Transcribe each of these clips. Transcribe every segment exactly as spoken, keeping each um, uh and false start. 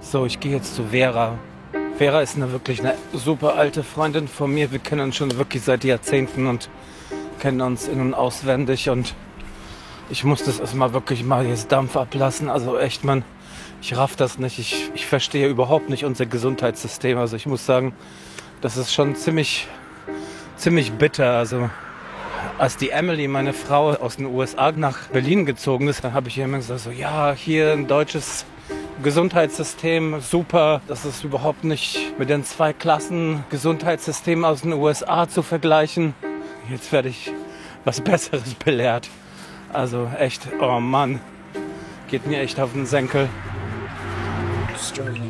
So, ich gehe jetzt zu Vera. Vera ist eine wirklich eine super alte Freundin von mir. Wir kennen uns schon wirklich seit Jahrzehnten und kennen uns in- und auswendig. Und ich muss das erstmal wirklich mal jetzt Dampf ablassen. Also echt, Mann, ich raff das nicht. Ich, ich verstehe überhaupt nicht unser Gesundheitssystem. Also ich muss sagen, das ist schon ziemlich, ziemlich bitter. Also als die Emily, meine Frau, aus den U S A nach Berlin gezogen ist, dann habe ich ihr immer gesagt, so, ja, hier ein deutsches Gesundheitssystem, super. Das ist überhaupt nicht mit den zwei Klassen Gesundheitssystemen aus den U S A zu vergleichen. Jetzt werde ich was Besseres belehrt. Also echt, oh Mann, geht mir echt auf den Senkel. Struggling.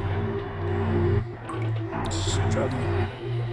Struggling.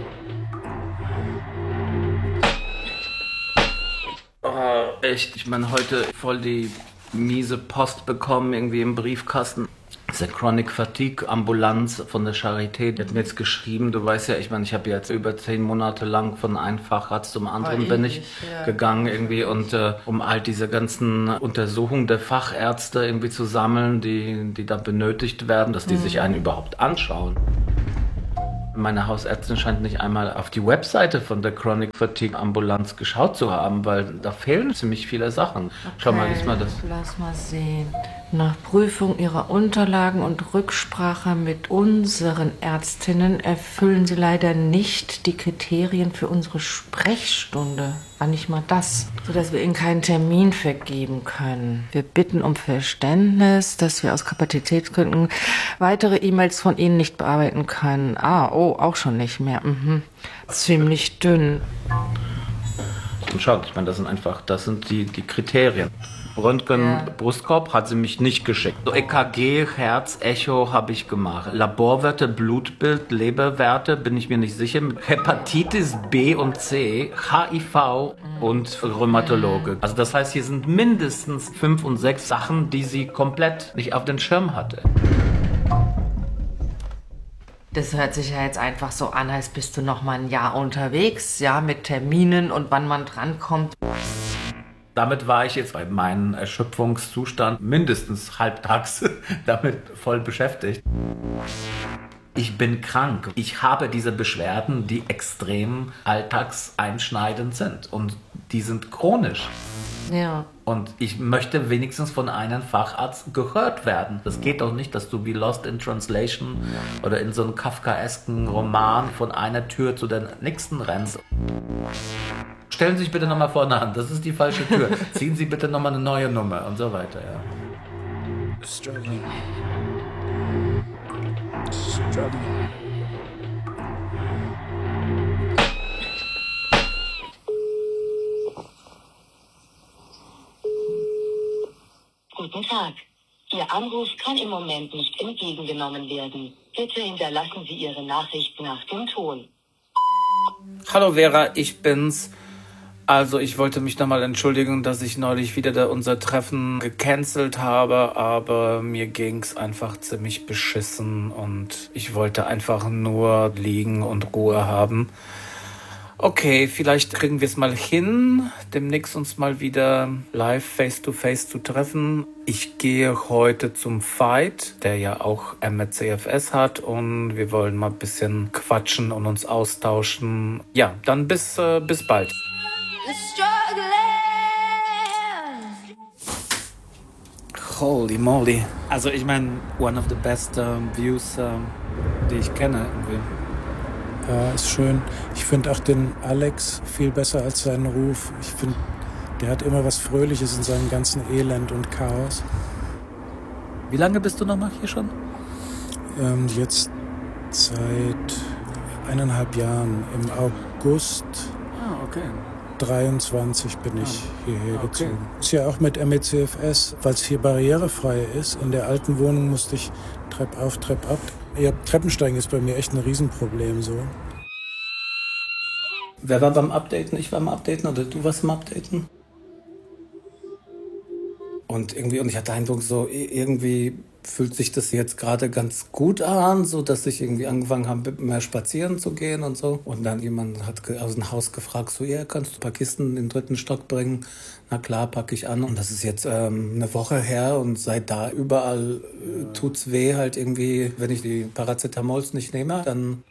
Oh, echt, ich meine, heute voll die miese Post bekommen, irgendwie im Briefkasten. Das ist der Chronic Fatigue Ambulanz von der Charité. Die hat mir jetzt geschrieben, du weißt ja, ich meine, ich habe jetzt über zehn Monate lang von einem Facharzt zum anderen oh, bin ich ja. gegangen irgendwie und äh, um all diese ganzen Untersuchungen der Fachärzte irgendwie zu sammeln, die, die da benötigt werden, dass die mhm. sich einen überhaupt anschauen. Meine Hausärztin scheint nicht einmal auf die Webseite von der Chronic Fatigue Ambulanz geschaut zu haben, weil da fehlen ziemlich viele Sachen. Okay, schau mal, lies mal das. Lass mal sehen. Nach Prüfung Ihrer Unterlagen und Rücksprache mit unseren Ärztinnen erfüllen Sie leider nicht die Kriterien für unsere Sprechstunde. War nicht mal das, sodass wir Ihnen keinen Termin vergeben können. Wir bitten um Verständnis, dass wir aus Kapazitätsgründen weitere E-Mails von Ihnen nicht bearbeiten können. Ah, oh, auch schon nicht mehr. Mhm. Ziemlich dünn. Und schaut, ich meine, das sind einfach, das sind die, die Kriterien. Röntgen, ja. Brustkorb hat sie mich nicht geschickt. So E K G, Herz, Echo habe ich gemacht. Laborwerte, Blutbild, Leberwerte, bin ich mir nicht sicher. Hepatitis B und C, H I V und Rheumatologe. Also das heißt, hier sind mindestens fünf und sechs Sachen, die sie komplett nicht auf den Schirm hatte. Das hört sich ja jetzt einfach so an, als bist du noch mal ein Jahr unterwegs, ja, mit Terminen und wann man drankommt. Damit war ich jetzt bei meinem Erschöpfungszustand mindestens halbtags damit voll beschäftigt. Ich bin krank. Ich habe diese Beschwerden, die extrem alltagseinschneidend sind. Und die sind chronisch. Ja. Und ich möchte wenigstens von einem Facharzt gehört werden. Das geht doch nicht, dass du wie Lost in Translation oder in so einem kafkaesken Roman von einer Tür zu der nächsten rennst. Stellen Sie sich bitte nochmal vorne an, das ist die falsche Tür. Ziehen Sie bitte nochmal eine neue Nummer und so weiter, ja. Struggling. Struggling. Guten Tag. Ihr Anruf kann im Moment nicht entgegengenommen werden. Bitte hinterlassen Sie Ihre Nachricht nach dem Ton. Hallo Vera, ich bin's. Also ich wollte mich nochmal entschuldigen, dass ich neulich wieder da unser Treffen gecancelt habe, aber mir ging's einfach ziemlich beschissen und ich wollte einfach nur liegen und Ruhe haben. Okay, vielleicht kriegen wir es mal hin, demnächst uns mal wieder live face-to-face zu treffen. Ich gehe heute zum Fight, der ja auch M R C F S hat und wir wollen mal ein bisschen quatschen und uns austauschen. Ja, dann bis, äh, bis bald. Holy moly. Also ich meine, one of the best um, views, um, die ich kenne. Irgendwie. Ja, ist schön. Ich finde auch den Alex viel besser als seinen Ruf. Ich finde, der hat immer was Fröhliches in seinem ganzen Elend und Chaos. Wie lange bist du nochmal hier schon? Ähm, jetzt seit eineinhalb Jahren. Im August ah, okay. dreiundzwanzig bin ich ah, hierher okay. gezogen. Ist ja auch mit M E C F S, weil es hier barrierefrei ist. In der alten Wohnung musste ich Trepp auf, Trepp ab. Ja, Treppensteigen ist bei mir echt ein Riesenproblem so. Wer war beim Updaten? Ich war beim Updaten oder du warst beim Updaten? Und irgendwie, und ich hatte den Eindruck, so irgendwie fühlt sich das jetzt gerade ganz gut an, so dass ich irgendwie angefangen habe, mehr spazieren zu gehen und so. Und dann jemand hat aus dem Haus gefragt, so, ja, kannst du ein paar Kisten in den dritten Stock bringen? Na klar, packe ich an. Und das ist jetzt ähm, eine Woche her und seit da überall äh, tut's weh halt irgendwie, wenn ich die Paracetamols nicht nehme, dann...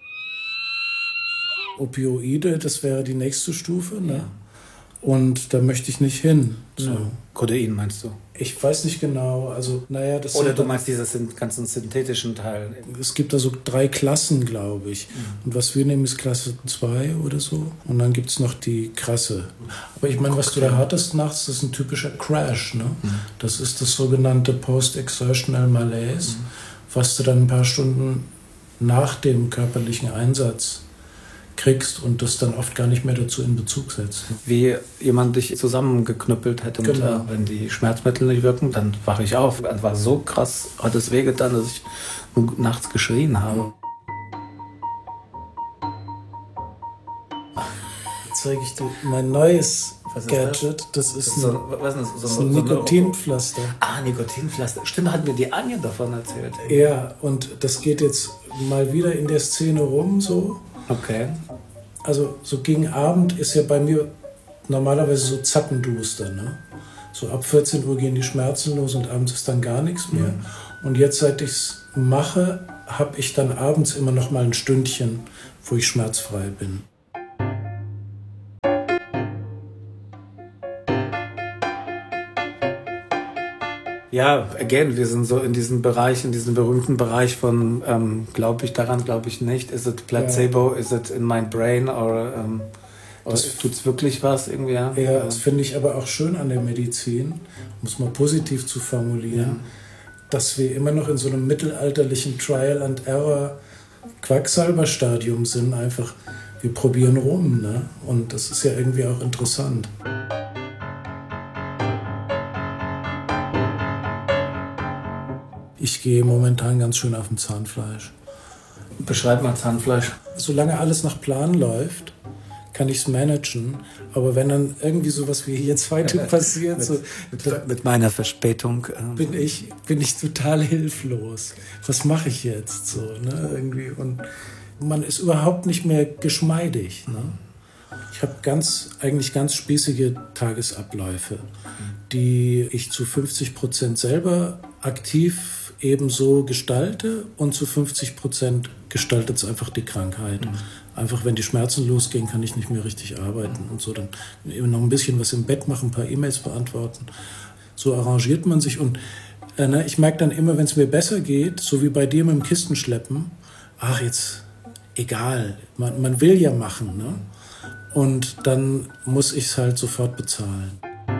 Opioide, das wäre die nächste Stufe, ne? Ja. Und da möchte ich nicht hin. So. Ja. Codein meinst du? Ich weiß nicht genau, also naja, das Oder du meinst diese ganzen synthetischen Teile? Es gibt da so drei Klassen, glaube ich. Mhm. Und was wir nehmen, ist Klasse zwei oder so. Und dann gibt es noch die krasse. Aber ich meine, was du da hattest nachts, das ist ein typischer Crash, ne? Mhm. Das ist das sogenannte Post-Exertional Malaise, mhm. was du dann ein paar Stunden nach dem körperlichen Einsatz kriegst und das dann oft gar nicht mehr dazu in Bezug setzt. Wie jemand dich zusammengeknüppelt hätte. Genau. Und, äh, wenn die Schmerzmittel nicht wirken, dann wache ich auf. Das war so krass, hat es wehgetan, dass ich nachts geschrien habe. Jetzt zeige ich dir mein neues was Gadget. Das ist, das ist, ein, so, was ist, das? So, das ist ein so Nikotinpflaster. Ah, Nikotinpflaster. Stimmt, hat mir die Anja davon erzählt. Ja, und das geht jetzt mal wieder in der Szene rum, so. Okay. Also so gegen Abend ist ja bei mir normalerweise so zappenduster, ne? So ab vierzehn Uhr gehen die Schmerzen los und abends ist dann gar nichts mehr. Mhm. Und jetzt, seit ich es mache, habe ich dann abends immer noch mal ein Stündchen, wo ich schmerzfrei bin. Ja, again, wir sind so in diesem Bereich, in diesem berühmten Bereich von, ähm, glaube ich daran, glaube ich nicht. Is it placebo? Ja. Is it in my brain? Or, ähm, oder tut's wirklich was irgendwie? Ja, ja, das finde ich aber auch schön an der Medizin, um es mal positiv zu formulieren, ja. dass wir immer noch in so einem mittelalterlichen Trial and Error Quacksalber-Stadium sind. Einfach, wir probieren rum, ne? Und das ist ja irgendwie auch interessant. Ich gehe momentan ganz schön auf dem Zahnfleisch. Beschreib mal Zahnfleisch. Solange alles nach Plan läuft, kann ich es managen. Aber wenn dann irgendwie sowas wie jetzt heute passiert, mit, so, mit, mit meiner Verspätung, ähm, bin ich bin ich total hilflos. Was mache ich jetzt so, ne? Irgendwie und man ist überhaupt nicht mehr geschmeidig. Ne? Ich habe ganz eigentlich ganz spießige Tagesabläufe, die ich zu fünfzig Prozent selber aktiv ebenso gestalte und zu fünfzig Prozent gestaltet es einfach die Krankheit. Mhm. Einfach, wenn die Schmerzen losgehen, kann ich nicht mehr richtig arbeiten und so. Dann eben noch ein bisschen was im Bett machen, ein paar E-Mails beantworten. So arrangiert man sich. Und äh, ne, ich merke dann immer, wenn es mir besser geht, so wie bei dir mit dem Kistenschleppen, ach jetzt, egal, man, man will ja machen. Ne? Und dann muss ich es halt sofort bezahlen.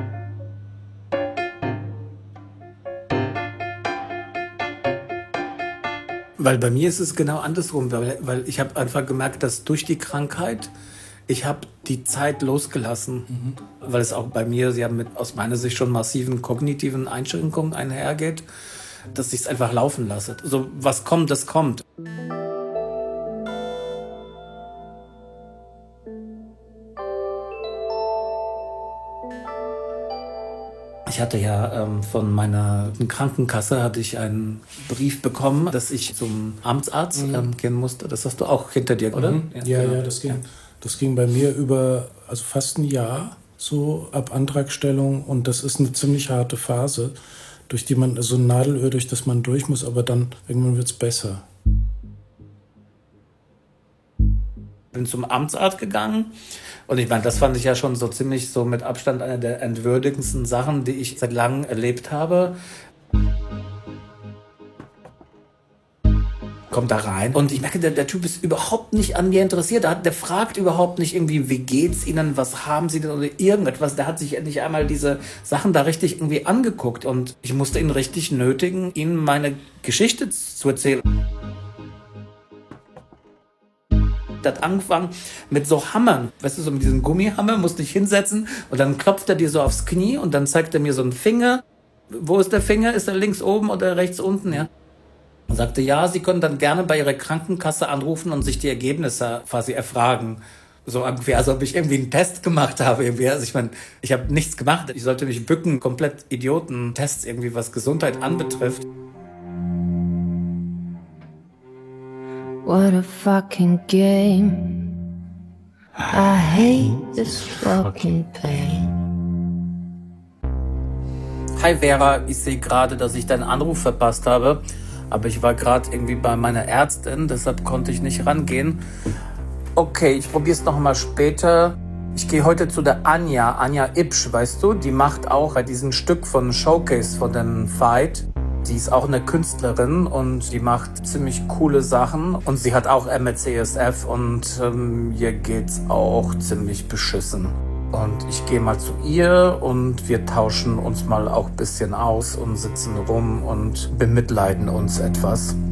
Weil bei mir ist es genau andersrum, weil, weil ich habe einfach gemerkt, dass durch die Krankheit, ich habe die Zeit losgelassen, mhm. weil es auch bei mir ja mit aus meiner Sicht schon massiven kognitiven Einschränkungen einhergeht, dass ich es einfach laufen lasse. So, was kommt, das kommt. Ich hatte ja ähm, von meiner Krankenkasse hatte ich einen Brief bekommen, dass ich zum Amtsarzt mhm. ähm, gehen musste. Das hast du auch hinter dir, oder? Mhm. Ja, ja, genau. ja, das ging, das ging bei mir über also fast ein Jahr so ab Antragstellung und das ist eine ziemlich harte Phase, durch die man so also ein Nadelöhr, durch das man durch muss, aber dann irgendwann wird's besser. Bin zum Amtsarzt gegangen und ich meine, das fand ich ja schon so ziemlich so mit Abstand eine der entwürdigendsten Sachen, die ich seit langem erlebt habe. Kommt da rein und ich merke, der, der Typ ist überhaupt nicht an mir interessiert. Der, der fragt überhaupt nicht irgendwie, wie geht's Ihnen, was haben Sie denn oder irgendetwas. Der hat sich endlich einmal diese Sachen da richtig irgendwie angeguckt und ich musste ihn richtig nötigen, ihm meine Geschichte zu erzählen. Das hat angefangen mit so Hammern, weißt du, so mit diesem Gummihammer, musste ich hinsetzen und dann klopft er dir so aufs Knie und dann zeigt er mir so einen Finger. Wo ist der Finger? Ist er links oben oder rechts unten? Ja. Und sagte, ja, Sie können dann gerne bei Ihrer Krankenkasse anrufen und sich die Ergebnisse quasi erfragen. So ungefähr, als ob ich irgendwie einen Test gemacht habe. Irgendwie. Also ich meine, ich habe nichts gemacht. Ich sollte mich bücken, komplett Idioten-Tests irgendwie, was Gesundheit anbetrifft. What a fucking game. I hate this fucking pain. Hi Vera, ich sehe gerade, dass ich deinen Anruf verpasst habe, aber ich war gerade irgendwie bei meiner Ärztin, deshalb konnte ich nicht rangehen. Okay, ich probiere es nochmal später. Ich gehe heute zu der Anja, Anja Ipsch, weißt du, die macht auch bei diesem Stück von Showcase von den Fight. Die ist auch eine Künstlerin und die macht ziemlich coole Sachen und sie hat auch M E C S F und ähm, ihr geht's auch ziemlich beschissen. Und ich gehe mal zu ihr und wir tauschen uns mal auch ein bisschen aus und sitzen rum und bemitleiden uns etwas.